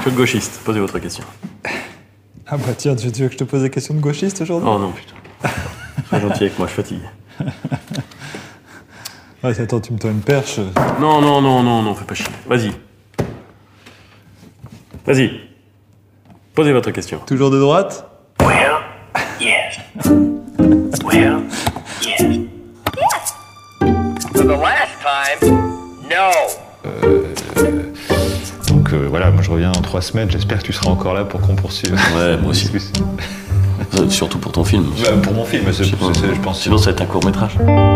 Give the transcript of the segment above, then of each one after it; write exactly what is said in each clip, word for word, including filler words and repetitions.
Monsieur le gauchiste, posez votre question. Ah bah tiens, tu veux que je te pose des questions de gauchiste aujourd'hui ? Oh non, putain. Sois gentil avec moi, je suis fatigué. Ah, attends, tu me tends une perche. Non, non, non, non, non, fais pas chier. Vas-y. Vas-y. Posez votre question. Toujours de droite ? Well, yes. Well, yes. Yes. For the last time, no. Euh, donc euh, voilà, moi je reviens dans trois semaines, j'espère que tu seras encore là pour qu'on poursuive. Ouais, moi aussi. Euh, Surtout pour ton film. Bah, pour mon film, c'est, c'est, c'est, je pense. Sinon, ça va être un court-métrage.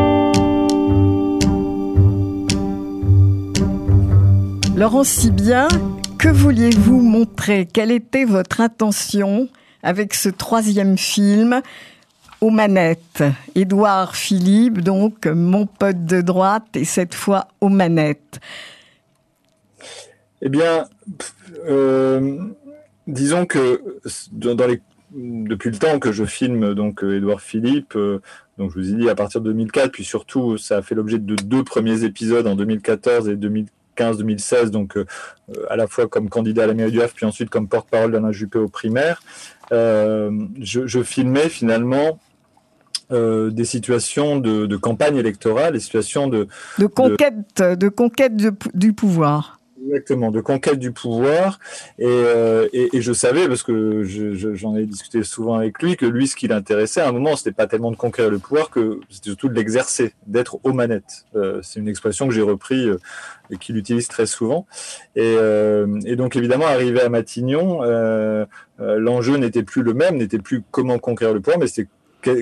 Laurent Sibien, que vouliez-vous montrer ? Quelle était votre intention avec ce troisième film aux manettes ? Édouard Philippe, donc mon pote de droite, et cette fois aux manettes. Eh bien, euh, disons que dans les, depuis le temps que je filme donc Édouard Philippe, euh, donc je vous ai dit à partir de deux mille quatre, puis surtout ça a fait l'objet de deux premiers épisodes en deux mille quatorze et deux mille quinze deux mille seize, donc euh, à la fois comme candidat à la mairie du Havre, puis ensuite comme porte-parole d'Alain Juppé aux primaires, euh, je, je filmais finalement euh, des situations de, de campagne électorale, des situations de... De conquête, de, de conquête de, du pouvoir. Exactement, de conquête du pouvoir, et, euh, et, et je savais, parce que je, je, j'en ai discuté souvent avec lui, que lui, ce qui l'intéressait à un moment, c'était pas tellement de conquérir le pouvoir, que c'était surtout de l'exercer, d'être aux manettes. Euh, c'est une expression que j'ai repris euh, et qu'il utilise très souvent. Et, euh, et donc évidemment, arrivé à Matignon, euh, euh, l'enjeu n'était plus le même, n'était plus comment conquérir le pouvoir, mais c'était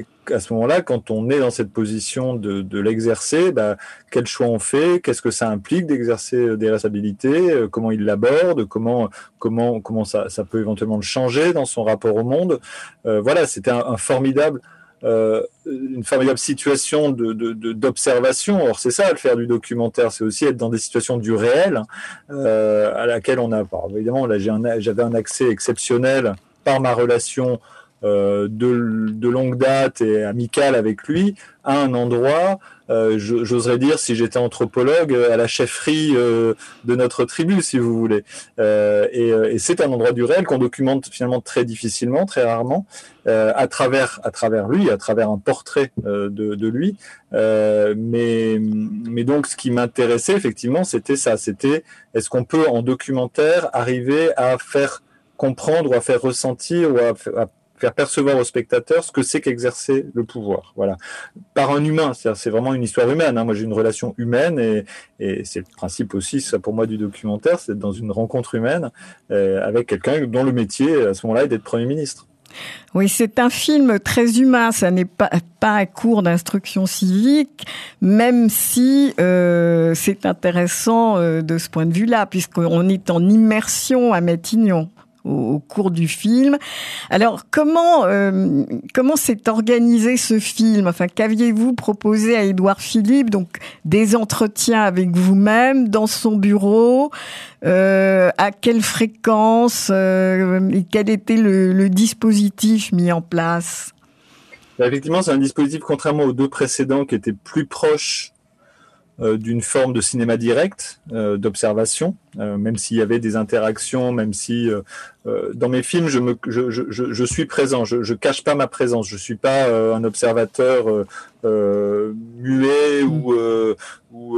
à ce moment-là, quand on est dans cette position de, de l'exercer, bah, quel choix on fait, qu'est-ce que ça implique d'exercer des responsabilités, euh, comment il l'aborde, comment comment comment ça, ça peut éventuellement le changer dans son rapport au monde. Euh, voilà, c'était un, un formidable, euh, une formidable situation de, de, de, d'observation. Or, c'est ça, le faire du documentaire, c'est aussi être dans des situations du réel, euh, à laquelle on a, bon, évidemment, là, j'ai un, j'avais un accès exceptionnel par ma relation Euh, de, de longue date et amicale avec lui, à un endroit, euh, j'oserais dire, si j'étais anthropologue, à la chefferie euh, de notre tribu, si vous voulez. Euh, et, et c'est un endroit du réel qu'on documente finalement très difficilement, très rarement, euh, à travers à travers lui, à travers un portrait euh, de, de lui. Euh, mais, mais donc, ce qui m'intéressait, effectivement, c'était ça. C'était, est-ce qu'on peut, en documentaire, arriver à faire comprendre ou à faire ressentir ou à, à faire percevoir aux spectateurs ce que c'est qu'exercer le pouvoir, voilà, par un humain. C'est-à-dire, c'est vraiment une histoire humaine, hein. Moi, j'ai une relation humaine, et, et c'est le principe aussi, ça, pour moi, du documentaire, c'est d'être dans une rencontre humaine euh, avec quelqu'un dont le métier, à ce moment-là, est d'être Premier ministre. Oui, c'est un film très humain, ça n'est pas, pas un cours d'instruction civique, même si euh, c'est intéressant euh, de ce point de vue-là, puisqu'on est en immersion à Matignon au cours du film. Alors, comment euh, comment s'est organisé ce film ? Enfin, qu'aviez-vous proposé à Édouard Philippe ? Donc, des entretiens avec vous-même, dans son bureau, euh, à quelle fréquence, euh, et quel était le, le dispositif mis en place ? Effectivement, c'est un dispositif, contrairement aux deux précédents, qui était plus proche Euh, d'une forme de cinéma direct, euh, d'observation, euh, même s'il y avait des interactions, même si euh, euh, dans mes films je me je je je suis présent, je je cache pas ma présence, je suis pas euh, un observateur euh, euh, muet ou euh, ou,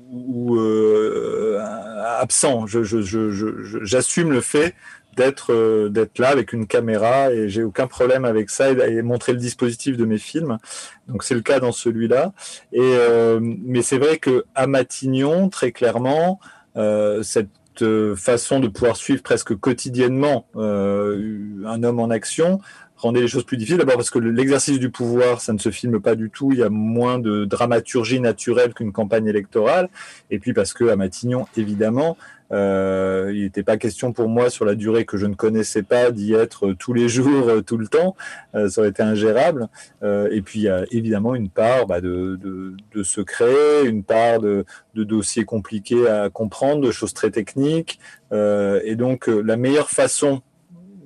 ou euh, absent. Je je je je j'assume le fait d'être euh, d'être là avec une caméra, et j'ai aucun problème avec ça, et, et montrer le dispositif de mes films. Donc c'est le cas dans celui-là. Et euh, mais c'est vrai que à Matignon, très clairement, euh, cette euh, façon de pouvoir suivre presque quotidiennement euh, un homme en action rendait les choses plus difficiles. D'abord parce que l'exercice du pouvoir, ça ne se filme pas du tout. Il y a moins de dramaturgie naturelle qu'une campagne électorale. Et puis parce que à Matignon, évidemment, Euh, il n'était pas question pour moi, sur la durée que je ne connaissais pas, d'y être tous les jours, tout le temps. Euh, ça aurait été ingérable. Euh, et puis, il y a évidemment une part bah, de, de, de secret, une part de, de dossiers compliqués à comprendre, de choses très techniques. Euh, et donc, la meilleure façon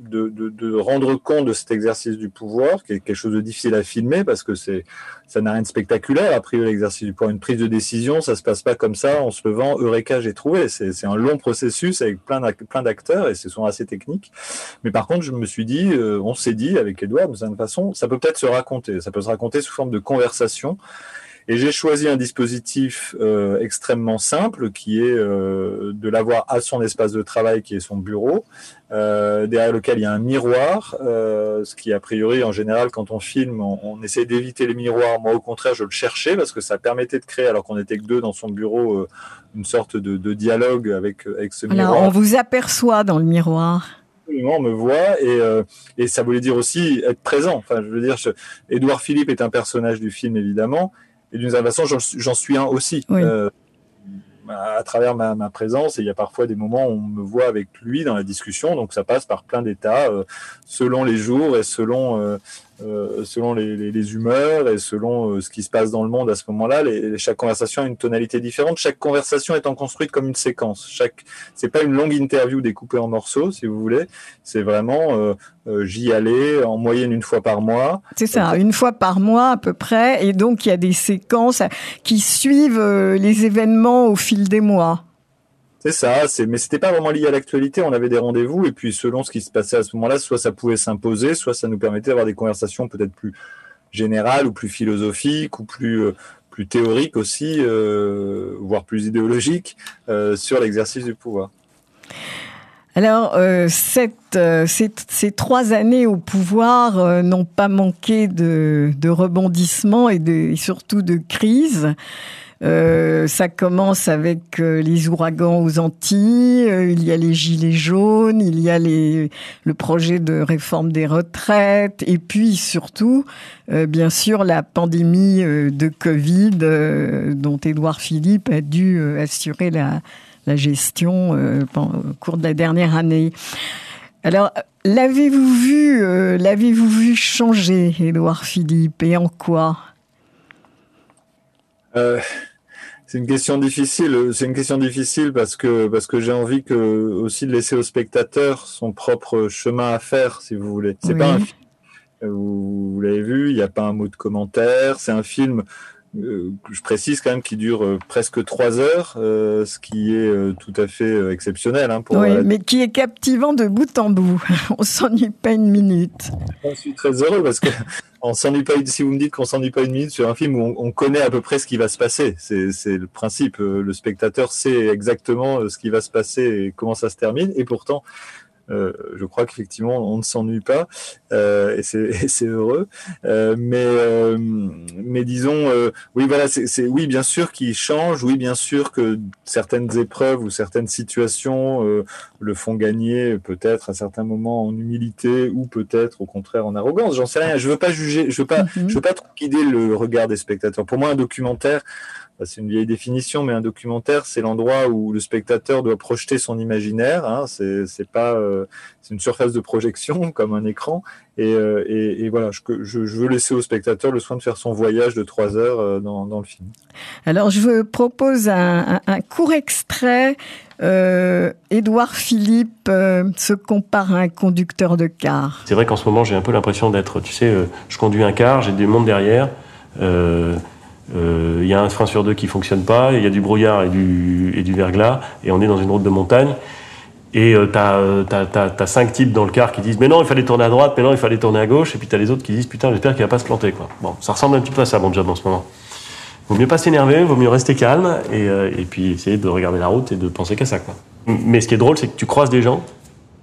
de, de, de rendre compte de cet exercice du pouvoir, qui est quelque chose de difficile à filmer parce que c'est, ça n'a rien de spectaculaire. A priori, l'exercice du pouvoir, une prise de décision, ça se passe pas comme ça en se levant, Eureka, j'ai trouvé. C'est, c'est un long processus avec plein, plein d'acteurs et c'est souvent assez technique. Mais par contre, je me suis dit, euh, on s'est dit avec Edouard, de certaine façon, ça peut peut-être se raconter. Ça peut se raconter sous forme de conversation. Et j'ai choisi un dispositif euh, extrêmement simple qui est euh, de l'avoir à son espace de travail qui est son bureau, euh, derrière lequel il y a un miroir, euh, ce qui a priori en général quand on filme on, on essaie d'éviter les miroirs. Moi au contraire je le cherchais parce que ça permettait de créer, alors qu'on était que deux dans son bureau, euh, une sorte de, de dialogue avec, avec ce Alors, miroir. on vous aperçoit dans le miroir. On me voit et, euh, et ça voulait dire aussi être présent. Enfin, je veux dire, je, Édouard Philippe est un personnage du film évidemment. Et d'une certaine façon, j'en, j'en suis un aussi, oui. euh, à travers ma, ma présence. Et il y a parfois des moments où on me voit avec lui dans la discussion. Donc ça passe par plein d'états, euh, selon les jours et selon, euh, euh, selon les, les, les humeurs et selon euh, ce qui se passe dans le monde à ce moment-là. Les, chaque conversation a une tonalité différente. Chaque conversation étant construite comme une séquence. Chaque, c'est pas une longue interview découpée en morceaux, si vous voulez. C'est vraiment... Euh, Euh, j'y allais en moyenne une fois par mois. C'est ça, une fois par mois à peu près. Et donc, il y a des séquences qui suivent les événements au fil des mois. C'est ça, c'est, mais c'était pas vraiment lié à l'actualité. On avait des rendez-vous et puis selon ce qui se passait à ce moment-là, soit ça pouvait s'imposer, soit ça nous permettait d'avoir des conversations peut-être plus générales ou plus philosophiques ou plus, euh, plus théoriques aussi, euh, voire plus idéologiques euh, sur l'exercice du pouvoir. Alors, euh, cette, euh, ces, ces trois années au pouvoir euh, n'ont pas manqué de, de rebondissements et, de, et surtout de crises. Euh, ça commence avec euh, les ouragans aux Antilles, euh, il y a les gilets jaunes, il y a les, le projet de réforme des retraites, et puis surtout, euh, bien sûr, la pandémie euh, de Covid euh, dont Édouard Philippe a dû euh, assurer la la gestion euh, au cours de la dernière année. Alors, l'avez-vous vu, euh, l'avez-vous vu changer, Édouard Philippe, et en quoi ? euh, C'est une question difficile. C'est une question difficile parce que parce que j'ai envie que aussi de laisser au spectateur son propre chemin à faire, si vous voulez. C'est oui. pas un film. Vous, vous l'avez vu, il n'y a pas un mot de commentaire. C'est un film. Euh, je précise quand même qu'il dure euh, presque trois heures, euh, ce qui est euh, tout à fait euh, exceptionnel. Hein, pour, oui, euh, mais qui est captivant de bout en bout. On s'ennuie pas une minute. Je suis très heureux parce que on s'ennuie pas. Si vous me dites qu'on s'ennuie pas une minute sur un film où on, on connaît à peu près ce qui va se passer, c'est, c'est le principe. Le spectateur sait exactement ce qui va se passer et comment ça se termine, et pourtant. Euh, je crois qu'effectivement on ne s'ennuie pas euh, et, c'est, et c'est heureux euh, mais euh, mais disons euh, oui voilà c'est, c'est oui bien sûr qu'il change, oui bien sûr que certaines épreuves ou certaines situations euh, le font gagner peut-être à certains moments en humilité ou peut-être au contraire en arrogance, j'en sais rien, je veux pas juger, je veux pas mm-hmm. je veux pas trop guider le regard des spectateurs. Pour moi un documentaire, c'est une vieille définition, mais un documentaire, c'est l'endroit où le spectateur doit projeter son imaginaire. Hein, c'est, c'est pas, euh, c'est une surface de projection comme un écran. Et, euh, et, et voilà, je, je, je veux laisser au spectateur le soin de faire son voyage de trois heures euh, dans, dans le film. Alors, je vous propose un, un, un court extrait. Euh, Édouard Philippe euh, se compare à un conducteur de car. C'est vrai qu'en ce moment, j'ai un peu l'impression d'être, tu sais, euh, je conduis un car, j'ai des mondes derrière. Euh, Il euh, y a un frein sur deux qui fonctionne pas, il y a du brouillard et du, et du verglas, et on est dans une route de montagne. Et euh, t'as, euh, t'as, t'as, t'as cinq types dans le car qui disent « Mais non, il fallait tourner à droite, mais non, il fallait tourner à gauche », et puis t'as les autres qui disent « Putain, j'espère qu'il va pas se planter, quoi ». Bon, ça ressemble un petit peu à ça, mon job en ce moment. Vaut mieux pas s'énerver, vaut mieux rester calme, et, euh, et puis essayer de regarder la route et de penser qu'à ça, quoi. Mais ce qui est drôle, c'est que tu croises des gens,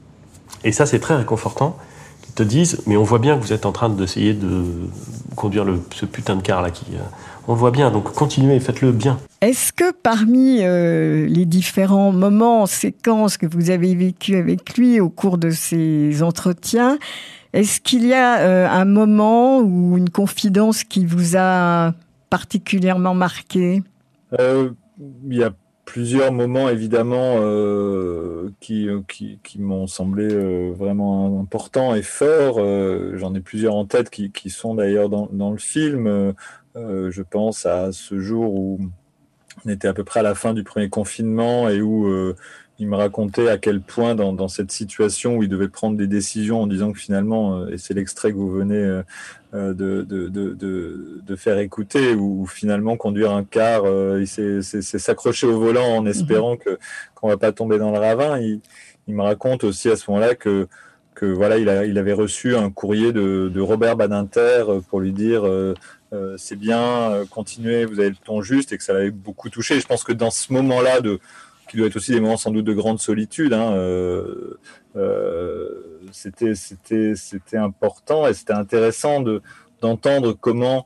et ça, c'est très réconfortant, qui te disent « Mais on voit bien que vous êtes en train d'essayer de conduire le, ce putain de car, là, qui... Euh, on le voit bien, donc continuez et faites-le bien. » Est-ce que parmi euh, les différents moments, séquences que vous avez vécues avec lui au cours de ces entretiens, est-ce qu'il y a euh, un moment ou une confidence qui vous a particulièrement marqué ? euh, Il y a plusieurs moments, évidemment, euh, qui, qui, qui m'ont semblé euh, vraiment importants et forts. Euh, j'en ai plusieurs en tête qui, qui sont d'ailleurs dans, dans le film. Euh, Euh, je pense à ce jour où on était à peu près à la fin du premier confinement et où, euh, il me racontait à quel point dans, dans cette situation où il devait prendre des décisions en disant que finalement, euh, et c'est l'extrait que vous venez euh, de, de, de, de, de faire écouter, où, où finalement conduire un car, euh, il s'est, c'est, c'est s'accrocher au volant en espérant mmh. que qu'on va pas tomber dans le ravin. Il, il me raconte aussi à ce moment-là que que voilà, il, a, il avait reçu un courrier de, de Robert Badinter pour lui dire euh, euh, c'est bien, euh, continuez, vous avez le ton juste, et que ça l'avait beaucoup touché. Je pense que dans ce moment-là, de, qui doit être aussi des moments sans doute de grande solitude, hein, euh, euh, c'était, c'était, c'était important et c'était intéressant de, d'entendre comment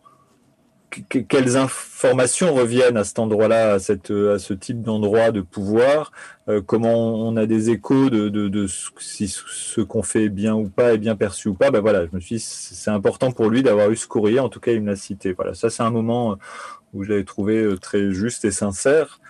quelles informations reviennent à cet endroit-là, à, cette, à ce type d'endroit de pouvoir, euh, comment on a des échos de, de, de si ce qu'on fait bien ou pas est bien perçu ou pas. Ben voilà, je me suis dit, c'est important pour lui d'avoir eu ce courrier, en tout cas il me l'a cité. Voilà, ça c'est un moment où je l'avais trouvé très juste et sincère.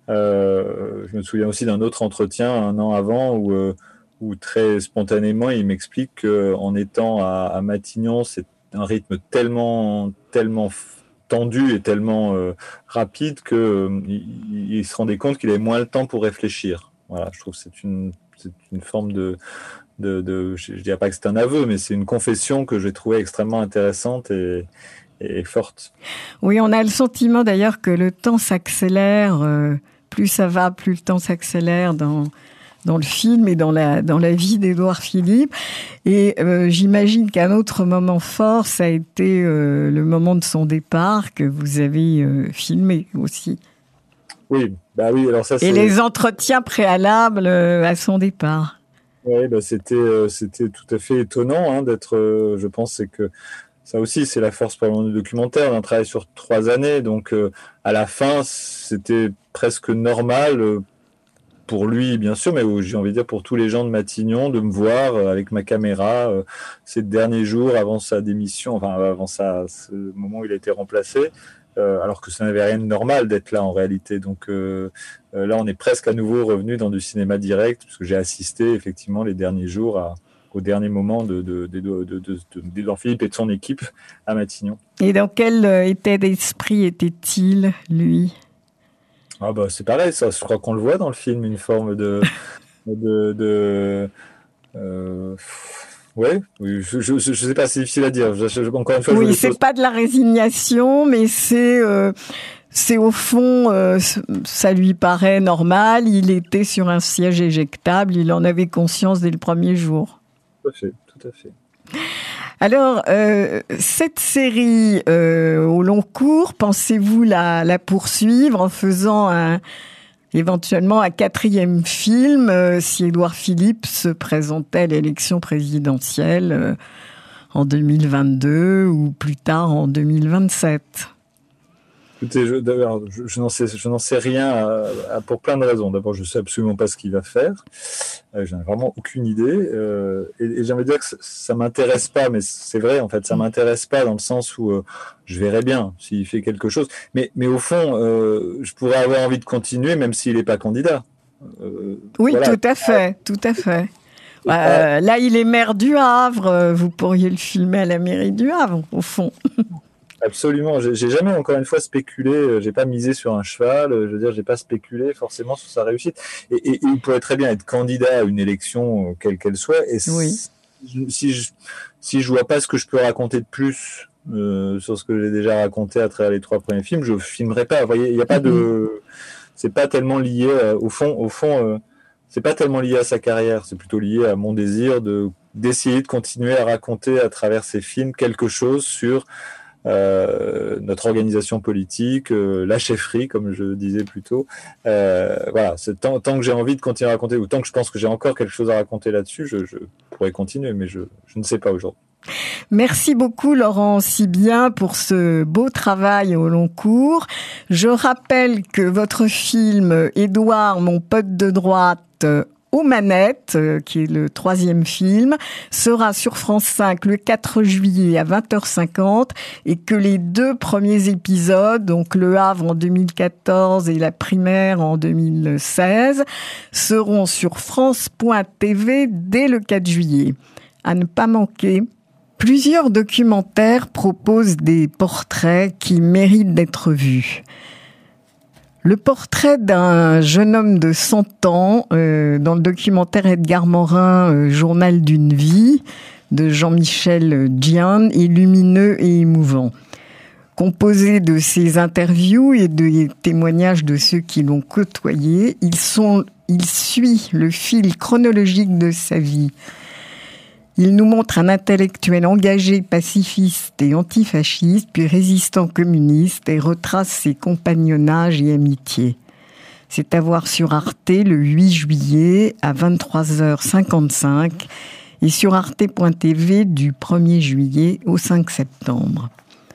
Euh, je me souviens aussi d'un autre entretien un an avant où, euh, où très spontanément il m'explique qu'en étant à, à Matignon, c'est un rythme tellement, tellement tendu et tellement euh, rapide qu'il euh, il, il se rendait compte qu'il avait moins le temps pour réfléchir. Voilà, je trouve que c'est une, c'est une forme de, de, de je ne dirais pas que c'est un aveu, mais c'est une confession que j'ai trouvée extrêmement intéressante et, et forte. Oui, on a le sentiment d'ailleurs que le temps s'accélère, euh, plus ça va, plus le temps s'accélère dans... dans le film et dans la, dans la vie d'Édouard Philippe. Et euh, j'imagine qu'un autre moment fort, ça a été euh, le moment de son départ que vous avez euh, filmé aussi. Oui, bah oui. Alors ça, c'est... Et les entretiens préalables euh, à son départ. Oui, bah c'était, euh, c'était tout à fait étonnant hein, d'être, euh, je pense, c'est que ça aussi, c'est la force probablement du documentaire, d'un travail sur trois années. Donc, euh, à la fin, c'était presque normal euh, pour lui, bien sûr, mais j'ai envie de dire pour tous les gens de Matignon, de me voir avec ma caméra euh, ces derniers jours avant sa démission, enfin avant sa, ce moment où il a été remplacé, euh, alors que ça n'avait rien de normal d'être là en réalité. Donc euh, euh, là, on est presque à nouveau revenu dans du cinéma direct, parce que j'ai assisté effectivement les derniers jours à, au dernier moment de, de, de, de, de, de, d'Édouard Philippe et de son équipe à Matignon. Et dans quel état d'esprit était-il, lui ? Ah bah c'est pareil, ça. Je crois qu'on le voit dans le film, une forme de, de, de euh, ouais. Je, je, je sais pas, c'est difficile à dire. Je, je, encore une fois. Oui, je c'est pose... pas de la résignation, mais c'est, euh, c'est au fond, euh, ça lui paraît normal. Il était sur un siège éjectable, il en avait conscience dès le premier jour. Tout à fait, tout à fait. Alors, euh, cette série euh, au long cours, pensez-vous la, la poursuivre en faisant un, éventuellement un quatrième film euh, si Édouard Philippe se présentait à l'élection présidentielle euh, en deux mille vingt-deux ou plus tard en deux mille vingt-sept ? Écoutez, je, je, je, n'en sais, je n'en sais rien à, à, pour plein de raisons. D'abord, je ne sais absolument pas ce qu'il va faire. Euh, je n'ai vraiment aucune idée. Euh, et, et j'aimerais dire que ça ne m'intéresse pas, mais c'est vrai, en fait, ça ne m'intéresse pas dans le sens où euh, je verrai bien s'il fait quelque chose. Mais, mais au fond, euh, je pourrais avoir envie de continuer, même s'il n'est pas candidat. Euh, oui, voilà. tout à fait, tout à fait. Euh, là, il est maire du Havre. Vous pourriez le filmer à la mairie du Havre, au fond. Absolument. J'ai, j'ai jamais, encore une fois, spéculé. J'ai pas misé sur un cheval. Je veux dire, j'ai pas spéculé forcément sur sa réussite. Et, et, et il pourrait très bien être candidat à une élection, quelle qu'elle soit. Et oui. si, si je si je vois pas ce que je peux raconter de plus euh, sur ce que j'ai déjà raconté à travers les trois premiers films, je filmerai pas. Vous voyez, il y a pas mm-hmm. de. C'est pas tellement lié euh, au fond. Au fond, euh, c'est pas tellement lié à sa carrière. C'est plutôt lié à mon désir de d'essayer de continuer à raconter à travers ces films quelque chose sur Euh, notre organisation politique, euh, la chefferie, comme je disais plus tôt. Euh, voilà, c'est tant, tant que j'ai envie de continuer à raconter, ou tant que je pense que j'ai encore quelque chose à raconter là-dessus, je, je pourrais continuer, mais je, je ne sais pas aujourd'hui. Merci beaucoup Laurent Sibien pour ce beau travail au long cours. Je rappelle que votre film Édouard, mon pote de droite, aux manettes, qui est le troisième film, sera sur France cinq le quatre juillet à vingt heures cinquante et que les deux premiers épisodes, donc Le Havre en deux mille quatorze et La Primaire en deux mille seize, seront sur France point T V dès le quatre juillet. À ne pas manquer. Plusieurs documentaires proposent des portraits qui méritent d'être vus. Le portrait d'un jeune homme de cent ans, euh, dans le documentaire Edgar Morin, euh, Journal d'une vie, de Jean-Michel Gian, est lumineux et émouvant. Composé de ses interviews et des témoignages de ceux qui l'ont côtoyé, ils sont, il suit le fil chronologique de sa vie. Il nous montre un intellectuel engagé, pacifiste et antifasciste, puis résistant communiste, et retrace ses compagnonnages et amitiés. C'est à voir sur Arte le huit juillet à vingt-trois heures cinquante-cinq et sur arte point t v du premier juillet au cinq septembre.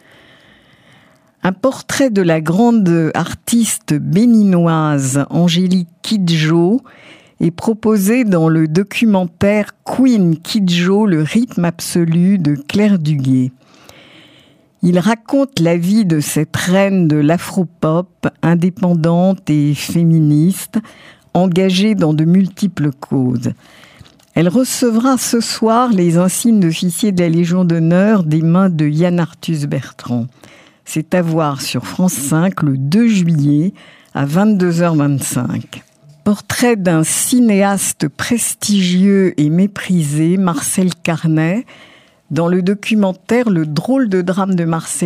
Un portrait de la grande artiste béninoise Angélique Kidjo est proposé dans le documentaire Queen Kidjo, le rythme absolu de Claire Duguay. Il raconte la vie de cette reine de l'afropop, indépendante et féministe, engagée dans de multiples causes. Elle recevra ce soir les insignes d'officier de la Légion d'honneur des mains de Yann Arthus Bertrand. C'est à voir sur France cinq le deux juillet à vingt-deux heures vingt-cinq. Portrait d'un cinéaste prestigieux et méprisé, Marcel Carnet, dans le documentaire Le drôle de drame de Marcel